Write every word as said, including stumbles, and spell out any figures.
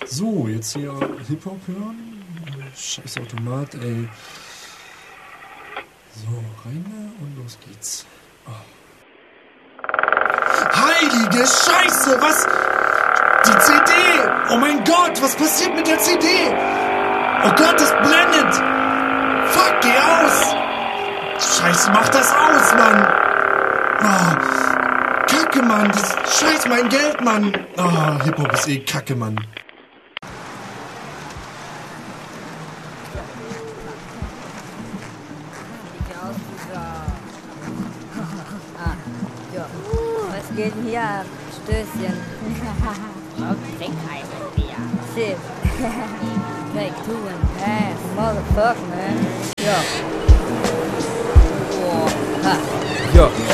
So, jetzt hier Hip-Hop hören. Scheiß Automat, ey. So, rein da und los geht's. Oh. Heilige Scheiße, was? Die C D! Oh mein Gott, was passiert mit der C D? Oh Gott, das blendet! Fuck, geh aus! Scheiße, mach das aus, Mann! Oh, Kacke, Mann! Das Scheiß mein Geld, Mann! Oh, Hip-Hop ist eh Kacke, Mann. Was geht denn hier ab? Stößchen. Und trink ein Bier. Shit. Take two and pass. Motherfucker, man. Yo. Oh, ha. Ja,